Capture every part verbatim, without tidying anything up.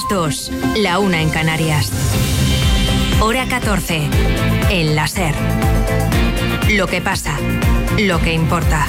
dos, la una en Canarias. Hora catorce, en la SER. Lo que pasa, lo que importa.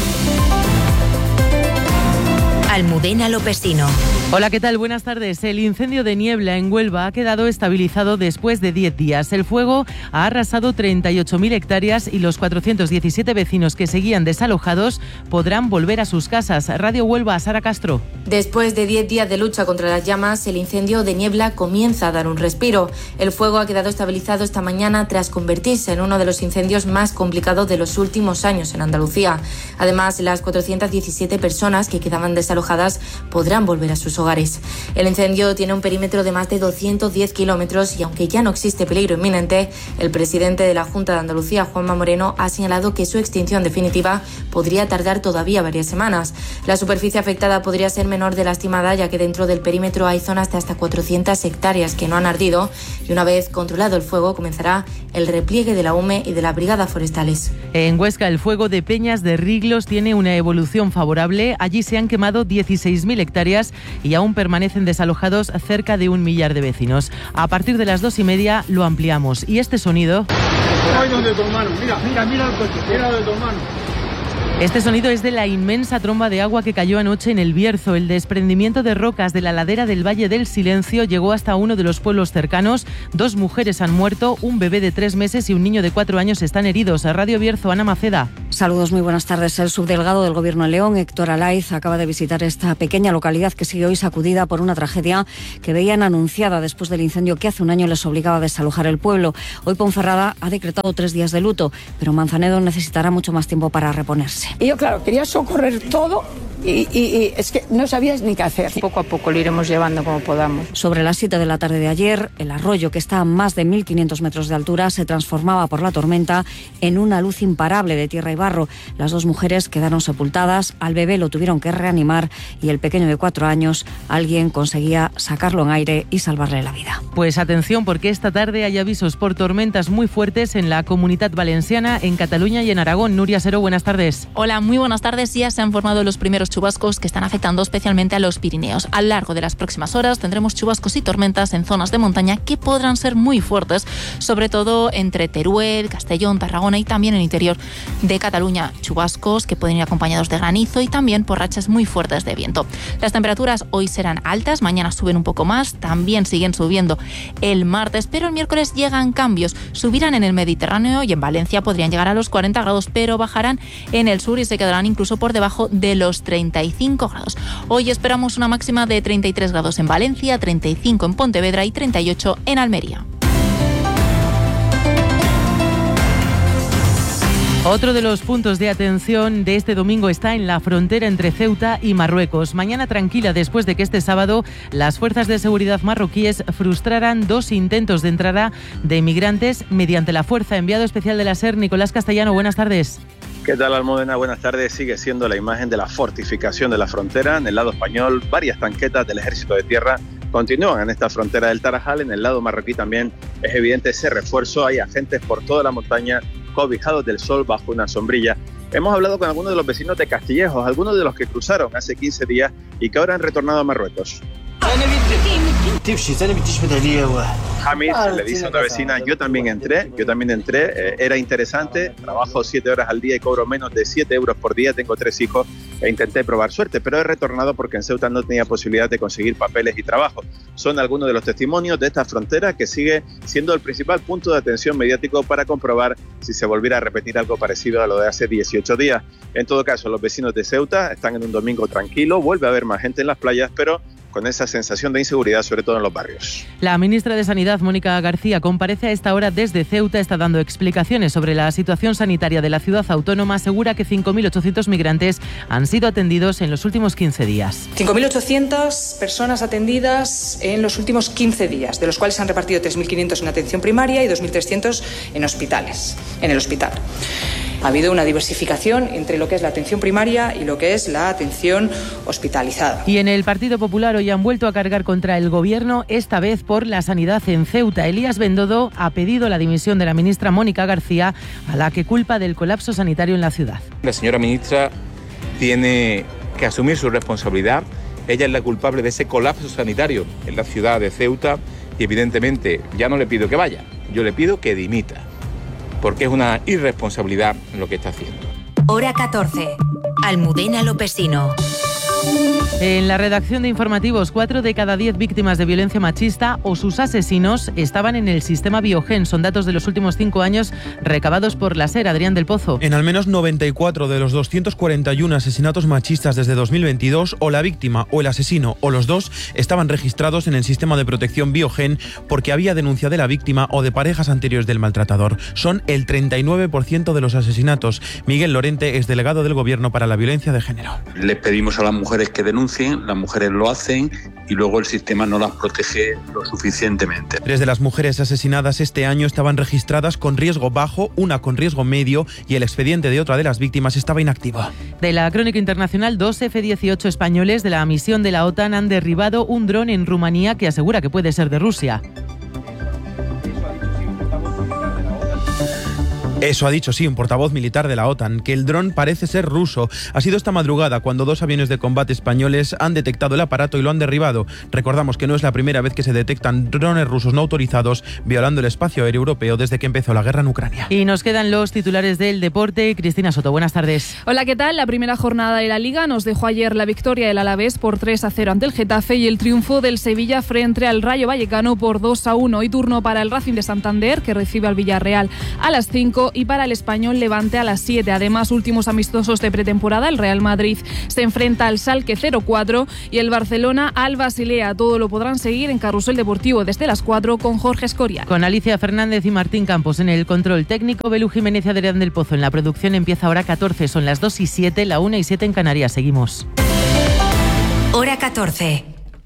Almudena Lopesino. Hola, ¿qué tal? Buenas tardes. El incendio de Niebla en Huelva ha quedado estabilizado después de diez días. El fuego ha arrasado treinta y ocho mil hectáreas y los cuatrocientos diecisiete vecinos que seguían desalojados podrán volver a sus casas. Radio Huelva, Sara Castro. Después de diez días de lucha contra las llamas, el incendio de Niebla comienza a dar un respiro. El fuego ha quedado estabilizado esta mañana tras convertirse en uno de los incendios más complicados de los últimos años en Andalucía. Además, las cuatrocientas diecisiete personas que quedaban desalojadas podrán volver a sus hogares. El incendio tiene un perímetro de más de doscientos diez kilómetros y aunque ya no existe peligro inminente, el presidente de la Junta de Andalucía, Juanma Moreno, ha señalado que su extinción definitiva podría tardar todavía varias semanas. La superficie afectada podría ser menor de la estimada, ya que dentro del perímetro hay zonas de hasta cuatrocientas hectáreas que no han ardido y una vez controlado el fuego comenzará el repliegue de la U M E y de las brigadas forestales. En Huesca, el fuego de Peñas de Riglos tiene una evolución favorable. Allí se han quemado dieciséis mil hectáreas y aún permanecen desalojados cerca de un millar de vecinos. A partir de las dos y media lo ampliamos. Y este sonido... Ay, donde tu hermano. Mira, mira, mira el coche. Mira donde tu hermano. Este sonido es de la inmensa tromba de agua que cayó anoche en El Bierzo. El desprendimiento de rocas de la ladera del Valle del Silencio llegó hasta uno de los pueblos cercanos. Dos mujeres han muerto, un bebé de tres meses y un niño de cuatro años están heridos. A Radio Bierzo, Ana Maceda. Saludos, muy buenas tardes. El subdelegado del Gobierno de León, Héctor Alaiz, acaba de visitar esta pequeña localidad que sigue hoy sacudida por una tragedia que veían anunciada después del incendio que hace un año les obligaba a desalojar el pueblo. Hoy Ponferrada ha decretado tres días de luto, pero Manzanedo necesitará mucho más tiempo para reponerse. Y yo, claro, quería socorrer todo y, y, y es que no sabías ni qué hacer. Poco a poco lo iremos llevando como podamos. Sobre las siete de la tarde de ayer, el arroyo, que está a más de mil quinientos metros de altura, se transformaba por la tormenta en una luz imparable de tierra y barro. Las dos mujeres quedaron sepultadas, al bebé lo tuvieron que reanimar y el pequeño de cuatro años, alguien conseguía sacarlo en aire y salvarle la vida. Pues atención, porque esta tarde hay avisos por tormentas muy fuertes en la Comunidad Valenciana, en Cataluña y en Aragón. Nuria Seró, buenas tardes. Hola, muy buenas tardes. Ya se han formado los primeros chubascos que están afectando especialmente a los Pirineos. A lo largo de las próximas horas tendremos chubascos y tormentas en zonas de montaña que podrán ser muy fuertes, sobre todo entre Teruel, Castellón, Tarragona y también en el interior de Cataluña. Chubascos que pueden ir acompañados de granizo y también por rachas muy fuertes de viento. Las temperaturas hoy serán altas, mañana suben un poco más, también siguen subiendo el martes, pero el miércoles llegan cambios. Subirán en el Mediterráneo y en Valencia podrían llegar a los cuarenta grados, pero bajarán en el sur y se quedarán incluso por debajo de los treinta y cinco grados. Hoy esperamos una máxima de treinta y tres grados en Valencia, treinta y cinco en Pontevedra y treinta y ocho en Almería. Otro de los puntos de atención de este domingo está en la frontera entre Ceuta y Marruecos. Mañana tranquila después de que este sábado las fuerzas de seguridad marroquíes frustraran dos intentos de entrada de inmigrantes mediante la fuerza. Enviado especial de la SER, Nicolás Castellano, buenas tardes. ¿Qué tal, Almudena? Buenas tardes. Sigue siendo la imagen de la fortificación de la frontera. En el lado español, varias tanquetas del Ejército de Tierra continúan en esta frontera del Tarajal. En el lado marroquí también es evidente ese refuerzo. Hay agentes por toda la montaña cobijados del sol bajo una sombrilla. Hemos hablado con algunos de los vecinos de Castillejos, algunos de los que cruzaron hace quince días y que ahora han retornado a Marruecos. Jamis le dice a otra vecina, yo también entré, yo también entré, eh, era interesante, trabajo siete horas al día y cobro menos de siete euros por día, tengo tres hijos e intenté probar suerte, pero he retornado porque en Ceuta no tenía posibilidad de conseguir papeles y trabajo. Son algunos de los testimonios de esta frontera que sigue siendo el principal punto de atención mediático para comprobar si se volviera a repetir algo parecido a lo de hace dieciocho días. En todo caso, los vecinos de Ceuta están en un domingo tranquilo, vuelve a haber más gente en las playas, pero con esa sensación de inseguridad, sobre todo en los barrios. La ministra de Sanidad, Mónica García, comparece a esta hora desde Ceuta, está dando explicaciones sobre la situación sanitaria de la ciudad autónoma, asegura que cinco mil ochocientos migrantes han sido atendidos en los últimos quince días. cinco mil ochocientas personas atendidas en los últimos quince días, de los cuales se han repartido tres mil quinientos en atención primaria y dos mil trescientos en hospitales, en el hospital. Ha habido una diversificación entre lo que es la atención primaria y lo que es la atención hospitalizada. Y en el Partido Popular hoy han vuelto a cargar contra el Gobierno, esta vez por la sanidad en Ceuta. Elías Bendodo ha pedido la dimisión de la ministra Mónica García, a la que culpa del colapso sanitario en la ciudad. La señora ministra tiene que asumir su responsabilidad Ella es la culpable de ese colapso sanitario en la ciudad de Ceuta y evidentemente ya no le pido que vaya, yo le pido que dimita, porque es una irresponsabilidad lo que está haciendo. Hora catorce. Almudena Lopesino. En la redacción de informativos, cuatro de cada diez víctimas de violencia machista o sus asesinos estaban en el sistema Biogen. Son datos de los últimos cinco años recabados por la SER. Adrián del Pozo. En al menos noventa y cuatro de los doscientos cuarenta y uno asesinatos machistas desde dos mil veintidós, o la víctima o el asesino o los dos estaban registrados en el sistema de protección Biogen porque había denuncia de la víctima o de parejas anteriores del maltratador. Son el treinta y nueve por ciento de los asesinatos. Miguel Lorente es delegado del Gobierno para la violencia de género. Les pedimos a las mujeres que denuncien, las mujeres lo hacen y luego el sistema no las protege lo suficientemente. Tres de las mujeres asesinadas este año estaban registradas con riesgo bajo, una con riesgo medio y el expediente de otra de las víctimas estaba inactivo. De la crónica internacional, dos efe dieciocho españoles de la misión de la OTAN han derribado un dron en Rumanía que asegura que puede ser de Rusia. Eso ha dicho, sí, un portavoz militar de la OTAN, que el dron parece ser ruso. Ha sido esta madrugada cuando dos aviones de combate españoles han detectado el aparato y lo han derribado. Recordamos que no es la primera vez que se detectan drones rusos no autorizados violando el espacio aéreo europeo desde que empezó la guerra en Ucrania. Y nos quedan los titulares del deporte. Cristina Soto, buenas tardes. Hola, ¿qué tal? La primera jornada de la Liga nos dejó ayer la victoria del Alavés por tres a cero ante el Getafe y el triunfo del Sevilla frente al Rayo Vallecano por dos a uno. Y turno para el Racing de Santander, que recibe al Villarreal a las cinco, y para el Español Levante a las siete. Además, últimos amistosos de pretemporada, el Real Madrid se enfrenta al Schalke cero cuatro y el Barcelona al Basilea. Todo lo podrán seguir en Carrusel Deportivo desde las cuatro con Jorge Escorial. Con Alicia Fernández y Martín Campos en el control técnico, Belú Jiménez y Adrián del Pozo en la producción. Empieza Hora catorce, son las dos y siete, la una y siete en Canarias. Seguimos. Hora catorce.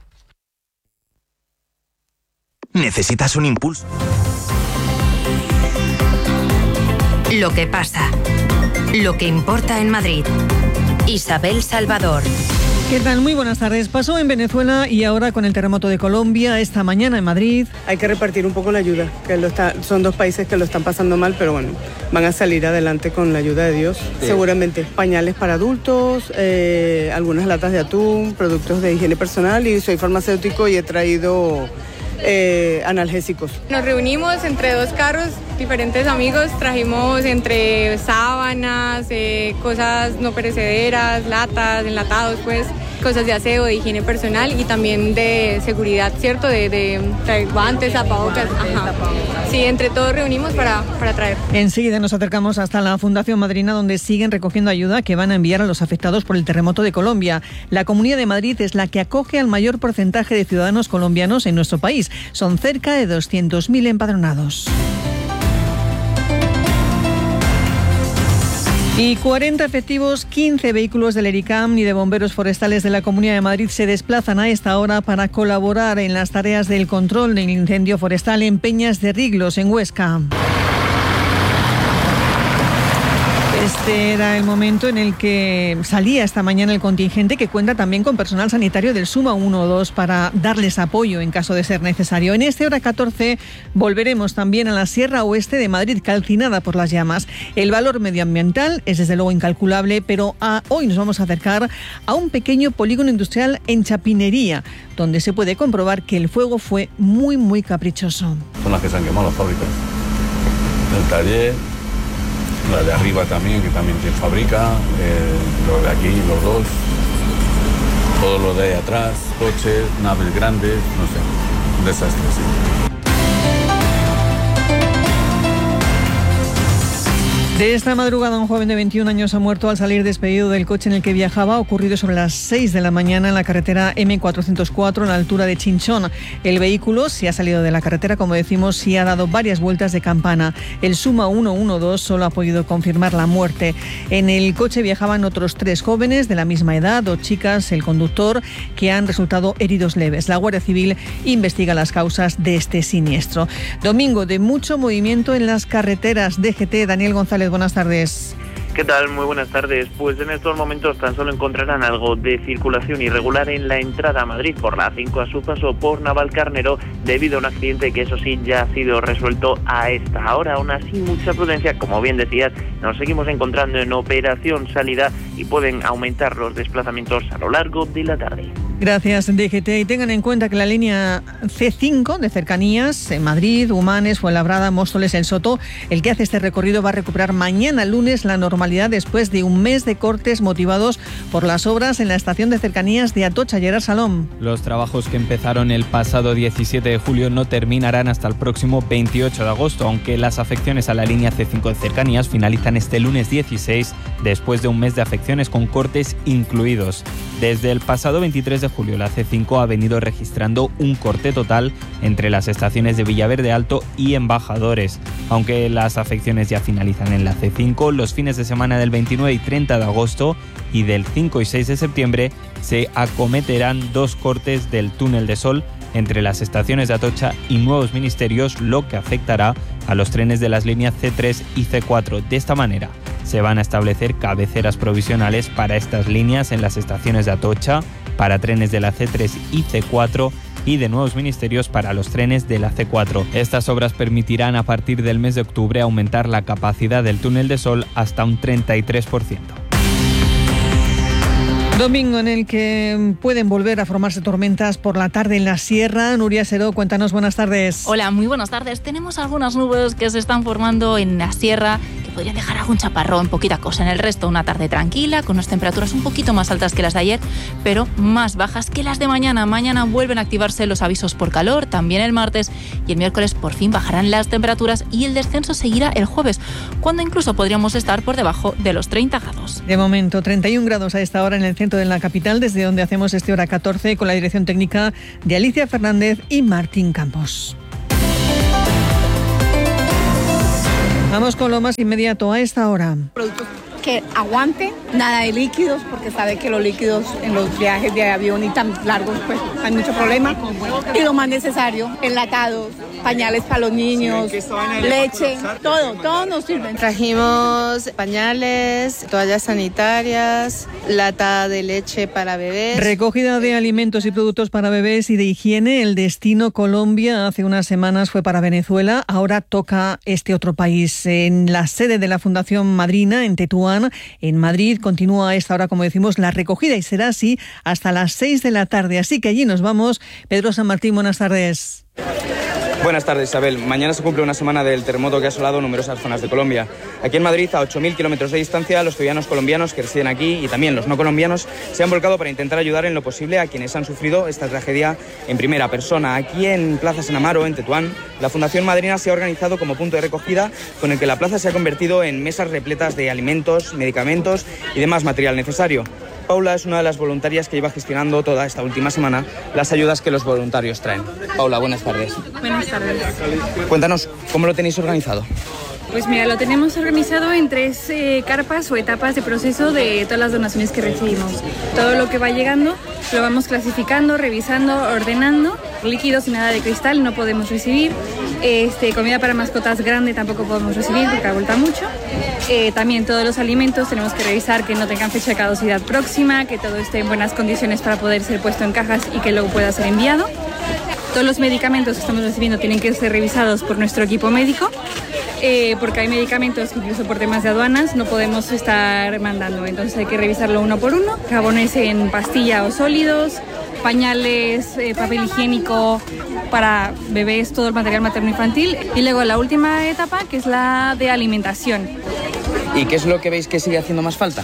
¿Necesitas un impulso? Lo que pasa. Lo que importa en Madrid. Isabel Salvador. ¿Qué tal? Muy buenas tardes. Pasó en Venezuela y ahora con el terremoto de Colombia, esta mañana en Madrid. Hay que repartir un poco la ayuda, que lo está, son dos países que lo están pasando mal, pero bueno, van a salir adelante con la ayuda de Dios. Sí. Seguramente pañales para adultos, eh, algunas latas de atún, productos de higiene personal, y soy farmacéutico y he traído eh, analgésicos. Nos reunimos entre dos carros, diferentes amigos, trajimos entre sábanas, eh, cosas no perecederas, latas, enlatados, pues, cosas de aseo, de higiene personal y también de seguridad, ¿cierto? De, de, de guantes, tapabocas. Ajá. Sí, entre todos reunimos para, para traer. Enseguida nos acercamos hasta la Fundación Madrina, donde siguen recogiendo ayuda que van a enviar a los afectados por el terremoto de Colombia. La Comunidad de Madrid es la que acoge al mayor porcentaje de ciudadanos colombianos en nuestro país. Son cerca de doscientos mil empadronados. Y cuarenta efectivos, quince vehículos del ERICAM y de bomberos forestales de la Comunidad de Madrid se desplazan a esta hora para colaborar en las tareas del control del incendio forestal en Peñas de Riglos, en Huesca. Este era el momento en el que salía esta mañana el contingente, que cuenta también con personal sanitario del Suma uno dos para darles apoyo en caso de ser necesario. En este Hora catorce volveremos también a la Sierra Oeste de Madrid, calcinada por las llamas. El valor medioambiental es desde luego incalculable, pero a, hoy nos vamos a acercar a un pequeño polígono industrial en Chapinería, donde se puede comprobar que el fuego fue muy, muy caprichoso. Son las que se han quemado las fábricas. El taller, la de arriba también, que también tiene fábrica, eh, los de aquí, los dos, todo lo de ahí atrás, coches, naves grandes, no sé, un desastre, sí. De esta madrugada, un joven de veintiún años ha muerto al salir despedido del coche en el que viajaba, ocurrido sobre las seis de la mañana en la carretera eme cuatrocientos cuatro, en la altura de Chinchón. El vehículo se ha salido de la carretera, como decimos, y ha dado varias vueltas de campana. El Suma uno uno dos solo ha podido confirmar la muerte. En el coche viajaban otros tres jóvenes de la misma edad, dos chicas, el conductor, que han resultado heridos leves. La Guardia Civil investiga las causas de este siniestro. Domingo de mucho movimiento en las carreteras. D G T, Daniel González, buenas tardes. ¿Qué tal? Muy buenas tardes. Pues en estos momentos tan solo encontrarán algo de circulación irregular en la entrada a Madrid por la A cinco a su paso por Navalcarnero, debido a un accidente que, eso sí, ya ha sido resuelto a esta hora. Aún así, mucha prudencia. Como bien decías, nos seguimos encontrando en operación salida y pueden aumentar los desplazamientos a lo largo de la tarde. Gracias, D G T. Y tengan en cuenta que la línea C cinco de cercanías en Madrid, Humanes, Fuenlabrada, Móstoles, El Soto, el que hace este recorrido va a recuperar mañana lunes la normalidad después de un mes de cortes motivados por las obras en la estación de cercanías de Atocha. Gerard Salom. Los trabajos que empezaron el pasado diecisiete de julio no terminarán hasta el próximo veintiocho de agosto, aunque las afecciones a la línea C cinco de cercanías finalizan este lunes dieciséis, después de un mes de afecciones con cortes incluidos. Desde el pasado veintitrés de julio, la C cinco ha venido registrando un corte total entre las estaciones de Villaverde Alto y Embajadores. Aunque las afecciones ya finalizan en la C cinco, los fines de semana del veintinueve y treinta de agosto y del cinco y seis de septiembre se acometerán dos cortes del túnel de Sol entre las estaciones de Atocha y Nuevos Ministerios, lo que afectará a los trenes de las líneas C tres y C cuatro. De esta manera, se van a establecer cabeceras provisionales para estas líneas en las estaciones de Atocha, para trenes de la C tres y C cuatro y de Nuevos Ministerios para los trenes de la C cuatro. Estas obras permitirán a partir del mes de octubre aumentar la capacidad del túnel de Sol hasta un treinta y tres por ciento. Domingo en el que pueden volver a formarse tormentas por la tarde en la sierra. Nuria Seró, cuéntanos, buenas tardes. Hola, muy buenas tardes. Tenemos algunas nubes que se están formando en la sierra que podrían dejar algún chaparrón, poquita cosa. En el resto, una tarde tranquila, con unas temperaturas un poquito más altas que las de ayer, pero más bajas que las de mañana. Mañana vuelven a activarse los avisos por calor, también el martes, y el miércoles por fin bajarán las temperaturas y el descenso seguirá el jueves, cuando incluso podríamos estar por debajo de los treinta grados. De momento, treinta y un grados a esta hora en el centro de la capital, desde donde hacemos este Hora catorce con la dirección técnica de Alicia Fernández y Martín Campos. Vamos con lo más inmediato a esta hora. Productos que aguante, nada de líquidos, porque sabe que los líquidos en los viajes de avión y tan largos pues hay mucho problema. Y lo más necesario, enlatados, pañales para los niños, leche, todo, todo nos sirve. Trajimos pañales, toallas sanitarias, lata de leche para bebés. Recogida de alimentos y productos para bebés y de higiene. El destino Colombia hace unas semanas fue para Venezuela, ahora toca este otro país. En la sede de la Fundación Madrina, en Tetuán, en Madrid, continúa a esta hora, como decimos, la recogida y será así hasta las seis de la tarde. Así que allí nos vamos. Pedro San Martín, buenas tardes. Buenas tardes, Isabel. Mañana se cumple una semana del terremoto que ha asolado numerosas zonas de Colombia. Aquí en Madrid, a ocho mil kilómetros de distancia, los ciudadanos colombianos que residen aquí y también los no colombianos se han volcado para intentar ayudar en lo posible a quienes han sufrido esta tragedia en primera persona. Aquí en Plaza San Amaro, en Tetuán, la Fundación Madrina se ha organizado como punto de recogida con el que la plaza se ha convertido en mesas repletas de alimentos, medicamentos y demás material necesario. Paula es una de las voluntarias que lleva gestionando toda esta última semana las ayudas que los voluntarios traen. Paula, buenas tardes. Buenas tardes. Cuéntanos, ¿cómo lo tenéis organizado? Pues mira, lo tenemos organizado en tres eh, carpas o etapas de proceso de todas las donaciones que recibimos. Todo lo que va llegando lo vamos clasificando, revisando, ordenando. Líquidos y nada de cristal no podemos recibir. Este, comida para mascotas grande tampoco podemos recibir porque agota mucho. Eh, también todos los alimentos tenemos que revisar que no tengan fecha de caducidad próxima, que todo esté en buenas condiciones para poder ser puesto en cajas y que luego pueda ser enviado. Todos los medicamentos que estamos recibiendo tienen que ser revisados por nuestro equipo médico, eh, porque hay medicamentos que incluso por temas de aduanas no podemos estar mandando, entonces hay que revisarlo uno por uno. Jabones en pastilla o sólidos, pañales, eh, papel higiénico para bebés, todo el material materno-infantil. Y luego la última etapa, que es la de alimentación. ¿Y qué es lo que veis que sigue haciendo más falta?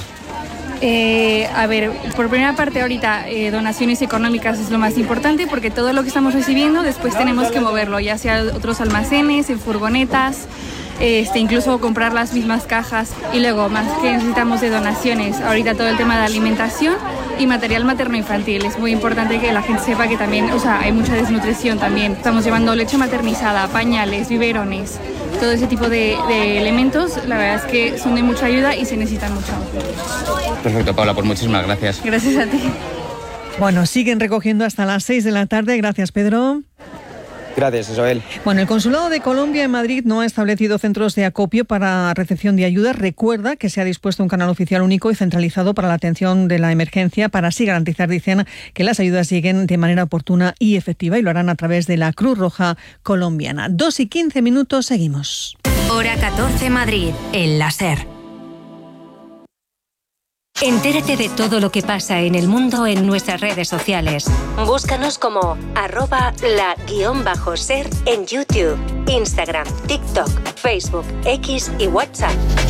Eh, a ver, por primera parte ahorita eh, donaciones económicas es lo más importante porque todo lo que estamos recibiendo después tenemos que moverlo, ya sea a otros almacenes, en furgonetas, este, incluso comprar las mismas cajas. Y luego, más que necesitamos de donaciones, ahorita todo el tema de alimentación y material materno-infantil. Es muy importante que la gente sepa que también, o sea, hay mucha desnutrición también. Estamos llevando leche maternizada, pañales, biberones, todo ese tipo de, de elementos. La verdad es que son de mucha ayuda y se necesitan mucho. Perfecto, Paula, pues muchísimas gracias. Gracias a ti. Bueno, siguen recogiendo hasta las seis de la tarde. Gracias, Pedro. Gracias, Isabel. Bueno, el Consulado de Colombia en Madrid no ha establecido centros de acopio para recepción de ayuda. Recuerda que se ha dispuesto un canal oficial único y centralizado para la atención de la emergencia para así garantizar, dicen, que las ayudas lleguen de manera oportuna y efectiva, y lo harán a través de la Cruz Roja colombiana. Dos y quince minutos, seguimos. Hora catorce Madrid, en la SER. Entérate de todo lo que pasa en el mundo en nuestras redes sociales. Búscanos como arroba la guión bajo ser en YouTube, Instagram, TikTok, Facebook, X y WhatsApp.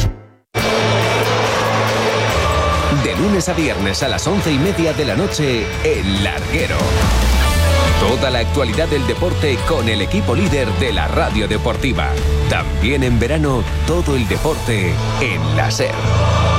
De lunes a viernes a las once y media de la noche, El Larguero. Toda la actualidad del deporte con el equipo líder de la radio deportiva. También en verano, todo el deporte en la SER.